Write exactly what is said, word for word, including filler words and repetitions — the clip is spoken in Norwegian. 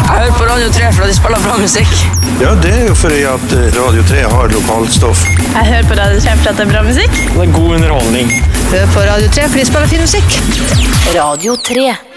Jeg hører på Radio tre for at de spiller bra musikk. Ja, det er jo fordi at Radio tre har lokalstoff. Jeg hører på Radio tre for at det er bra musikk. Det er god underholdning. Hør på Radio tre for de spiller fin musikk. Radio tre.